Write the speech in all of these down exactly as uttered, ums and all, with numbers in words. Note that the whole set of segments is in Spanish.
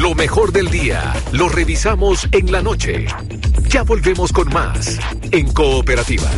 Lo mejor del día lo revisamos en la noche. Ya volvemos con más en Cooperativa.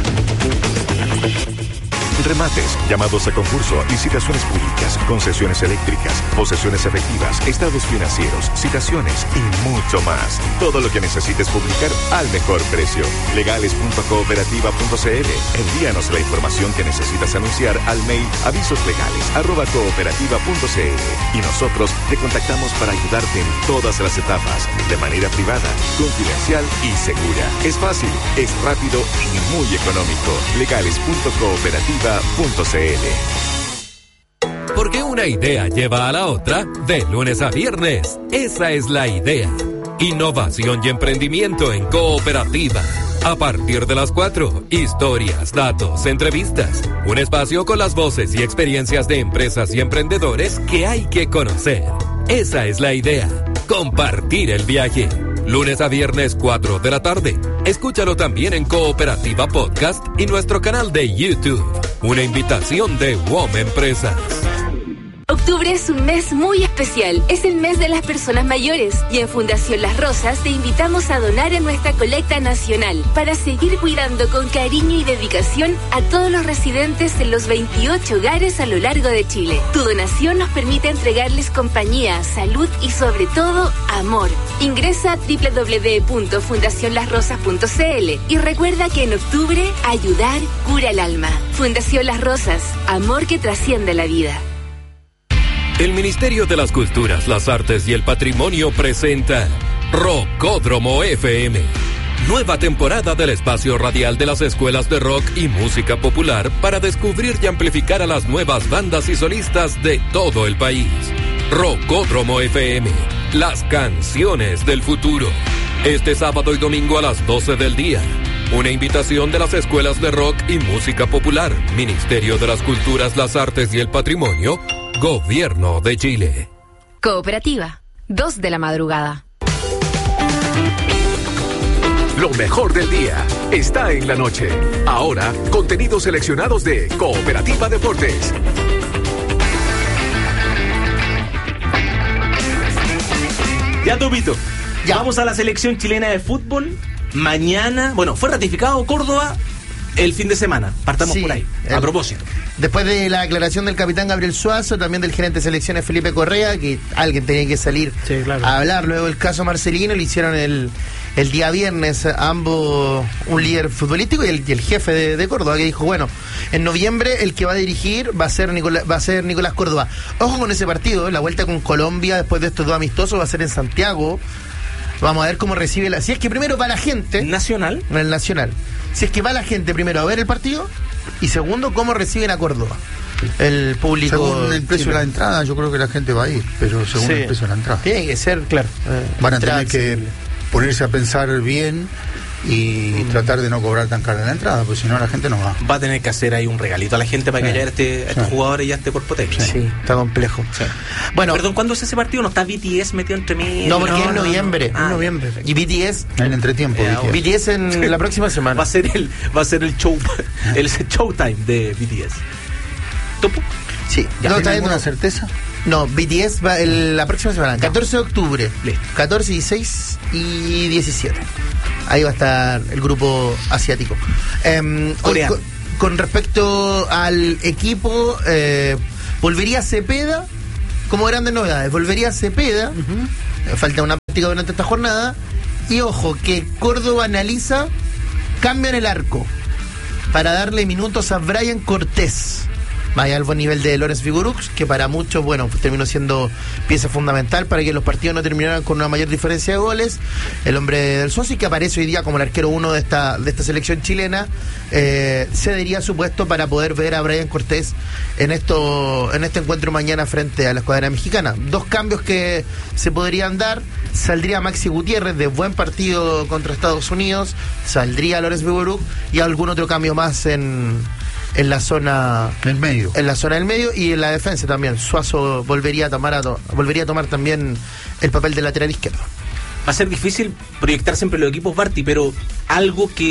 Remates, llamados a concurso, licitaciones públicas, concesiones eléctricas, posesiones efectivas, estados financieros, citaciones y mucho más. Todo lo que necesites publicar al mejor precio. legales punto cooperativa punto c l. Envíanos la información que necesitas anunciar al mail avisoslegales arroba cooperativa punto c l y nosotros te contactamos para ayudarte en todas las etapas, de manera privada, confidencial y segura. Es fácil, es rápido y muy económico. legales punto cooperativa punto c l. Porque una idea lleva a la otra de lunes a viernes. Esa es la idea. Innovación y emprendimiento en Cooperativa. A partir de las cuatro, historias, datos, entrevistas. Un espacio con las voces y experiencias de empresas y emprendedores que hay que conocer. Esa es la idea. Compartir el viaje. Lunes a viernes, cuatro de la tarde. Escúchalo también en Cooperativa Podcast y nuestro canal de YouTube. Una invitación de W O M Empresas. Octubre es un mes muy especial. Es el mes de las personas mayores. Y en Fundación Las Rosas te invitamos a donar en nuestra colecta nacional para seguir cuidando con cariño y dedicación a todos los residentes en los veintiocho hogares a lo largo de Chile. Tu donación nos permite entregarles compañía, salud y sobre todo, amor. Ingresa a doble u doble u doble u punto fundación las rosas punto c l y recuerda que en octubre, ayudar cura el alma. Fundación Las Rosas, amor que trasciende la vida. El Ministerio de las Culturas, las Artes y el Patrimonio presenta Rockódromo F M. Nueva temporada del espacio radial de las escuelas de rock y música popular para descubrir y amplificar a las nuevas bandas y solistas de todo el país. Rockódromo F M, las canciones del futuro. Este sábado y domingo a las doce del día. Una invitación de las escuelas de rock y música popular, Ministerio de las Culturas, las Artes y el Patrimonio, Gobierno de Chile. Cooperativa, dos de la madrugada. Lo mejor del día está en la noche. Ahora, contenidos seleccionados de Cooperativa Deportes. Ya, Topito. Ya. Vamos a la selección chilena de fútbol. Mañana, bueno, fue ratificado Córdoba el fin de semana. Partamos sí, por ahí. A el, propósito. Después de la aclaración del capitán Gabriel Suazo, también del gerente de selecciones Felipe Correa, que alguien tenía que salir sí, claro. a hablar luego del caso Marcelino, le hicieron el, el día viernes ambos, un líder futbolístico y el, y el jefe de, de Córdoba, que dijo, bueno, en noviembre el que va a dirigir va a ser Nicolás, va a ser Nicolás Córdoba. Ojo con ese partido, la vuelta con Colombia después de estos dos amistosos va a ser en Santiago. Vamos a ver cómo recibe la... Si es que primero va la gente... ¿Nacional? En el Nacional. Si es que va la gente primero a ver el partido y segundo, cómo reciben a Córdoba el público. Según el precio de la entrada, yo creo que la gente va a ir, pero según sí. el precio de la entrada. Tiene que ser, claro. Eh, Van a tener que ponerse a pensar bien y mm. tratar de no cobrar tan cara la entrada, porque si no la gente no va. Va a tener que hacer ahí un regalito a la gente para sí. que ya este, estos sí. jugadores ya esté por potencia. Sí, sí, está complejo. Sí. Bueno, perdón, ¿cuándo es ese partido? ¿No está B T S metido entre medio? No, porque no, es en noviembre. No, no. Ah, en noviembre. Y B T S en el entretiempo. Yeah, B T S en sí. la próxima semana. Va a ser el, va a ser el show, el showtime de B T S. ¿Topo? Sí. ¿Ya no está alguna certeza? No, B T S va el, la próxima semana, catorce de octubre. Listo. catorce, dieciséis y diecisiete. Ahí va a estar el grupo asiático. Eh, con, con respecto al equipo, eh, volvería Cepeda como grandes novedades. Volvería Cepeda, uh-huh. falta una práctica durante esta jornada. Y ojo, que Córdoba analiza cambio en el arco para darle minutos a Brian Cortés. Vaya al buen nivel de Lorenz Figurux, que para muchos, bueno, pues terminó siendo pieza fundamental para que los partidos no terminaran con una mayor diferencia de goles. El hombre del Suazo, que aparece hoy día como el arquero uno de esta, de esta selección chilena, eh, cedería su puesto para poder ver a Brian Cortés en esto, en este encuentro mañana frente a la escuadra mexicana. Dos cambios que se podrían dar. Saldría Maxi Gutiérrez de buen partido contra Estados Unidos, saldría Lorenz Figurux y algún otro cambio más en... en la zona del medio en la zona del medio y en la defensa también. Suazo volvería a tomar a to- volvería a tomar también el papel de lateral izquierdo. Va a ser difícil proyectar siempre los equipos, Barty, pero algo que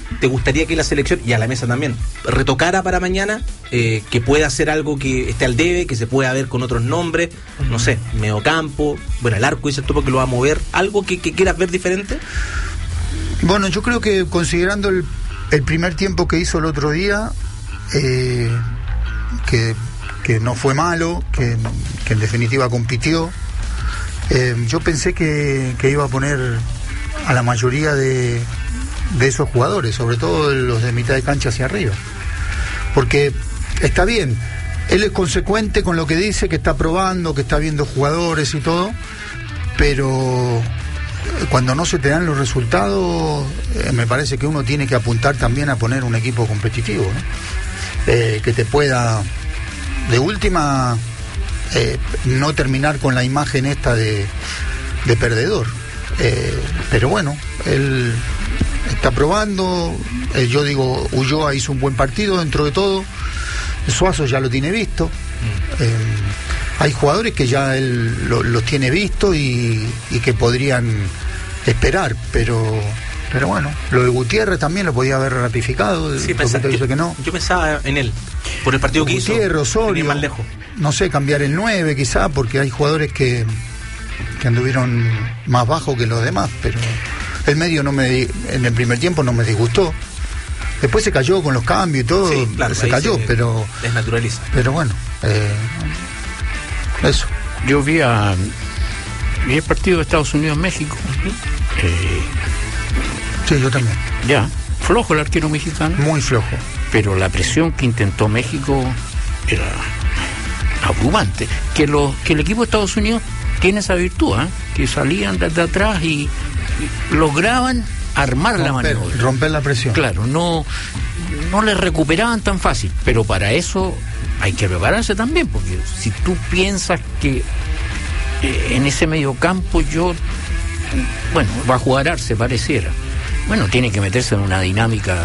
te gustaría que la selección, y a la mesa también, retocara para mañana, eh, que pueda hacer algo que esté al debe, que se pueda ver con otros nombres, no sé, mediocampo, bueno, el arco, dices tú, porque lo va a mover, algo que, que quieras ver diferente? Bueno, yo creo que considerando el, el primer tiempo que hizo el otro día, eh, que, que no fue malo, que, que en definitiva compitió, eh, yo pensé que, que iba a poner a la mayoría de, de esos jugadores, sobre todo los de mitad de cancha hacia arriba, porque está bien, él es consecuente con lo que dice, que está probando, que está viendo jugadores y todo, pero cuando no se te dan los resultados, eh, me parece que uno tiene que apuntar también a poner un equipo competitivo, ¿no? Eh, que te pueda, de última, eh, no terminar con la imagen esta de, de perdedor. Eh, pero bueno, él está probando, eh, yo digo, Ulloa hizo un buen partido dentro de todo, Suazo ya lo tiene visto, eh, hay jugadores que ya él lo, los tiene visto y, y que podrían esperar, pero pero bueno, lo de Gutiérrez también lo podía haber ratificado. Sí, pensaba, yo, que no. Yo pensaba en él, por el partido que Gutiérrez, hizo. Osorio, más lejos. No sé, cambiar el nueve quizá, porque hay jugadores que, que anduvieron más bajo que los demás, pero el medio no me en el primer tiempo no me disgustó. Después se cayó con los cambios y todo, sí, claro, se cayó, se pero desnaturaliza. Pero bueno, eh, eso. Yo vi a vi el partido de Estados Unidos-México. Eh, sí, yo también. Ya, flojo el arquero mexicano. Muy flojo. Pero la presión que intentó México era abrumante. Que, lo, que el equipo de Estados Unidos tiene esa virtud, ¿eh? Que salían desde atrás y, y lograban armar romper, la maniobra. Romper la presión. Claro, no, no le recuperaban tan fácil, pero para eso hay que prepararse también, porque si tú piensas que eh, en ese mediocampo yo, bueno, va a jugar Arce, pareciera. Bueno, tiene que meterse en una dinámica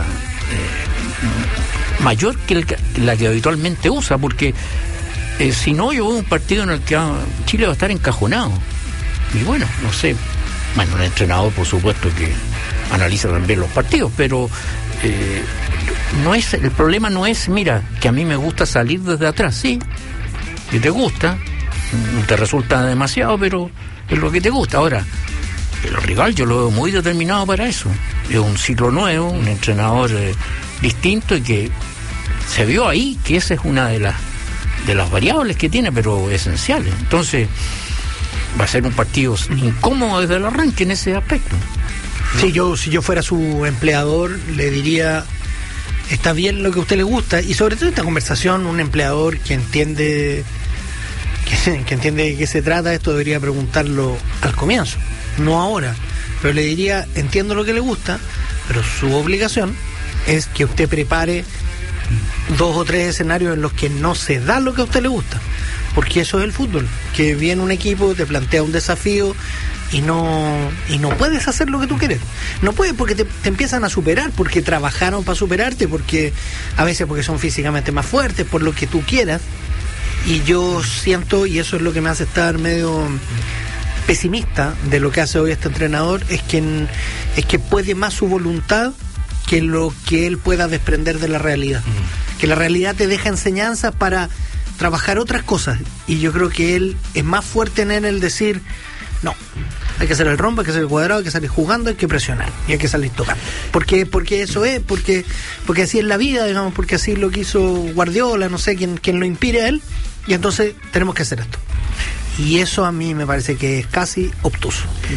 eh, mayor que, el, que la que habitualmente usa, porque eh, si no, yo veo un partido en el que ah, Chile va a estar encajonado. Y bueno, no sé. Bueno, el entrenador, por supuesto, que analiza también los partidos, pero eh, no es el problema no es, mira, que a mí me gusta salir desde atrás, sí, que te gusta, no te resulta demasiado, pero es lo que te gusta. Ahora, el rival yo lo veo muy determinado para eso, es un ciclo nuevo, un entrenador eh, distinto, y que se vio ahí que esa es una de las de las variables que tiene, pero esenciales. Entonces va a ser un partido incómodo desde el arranque en ese aspecto. ¿No? Sí, yo, si yo fuera su empleador, le diría, está bien lo que a usted le gusta, y sobre todo esta conversación, un empleador que entiende que, que entiende de qué se trata, esto debería preguntarlo al comienzo, no ahora, pero le diría, entiendo lo que le gusta, pero su obligación es que usted prepare dos o tres escenarios en los que no se da lo que a usted le gusta, porque eso es el fútbol, que viene un equipo, te plantea un desafío y no y no puedes hacer lo que tú quieres, no puedes, porque te, te empiezan a superar, porque trabajaron para superarte, porque a veces porque son físicamente más fuertes, por lo que tú quieras, y yo siento, y eso es lo que me hace estar medio pesimista de lo que hace hoy este entrenador, es que es que puede más su voluntad que lo que él pueda desprender de la realidad, mm. que la realidad te deja enseñanzas para trabajar otras cosas, y yo creo que él es más fuerte en el decir, no, hay que hacer el rombo, hay que hacer el cuadrado, hay que salir jugando, hay que presionar y hay que salir tocando, porque porque eso es, porque porque así es la vida, digamos, porque así lo quiso Guardiola, no sé quién, quién lo inspire a él, y entonces tenemos que hacer esto. Y eso a mí me parece que es casi obtuso.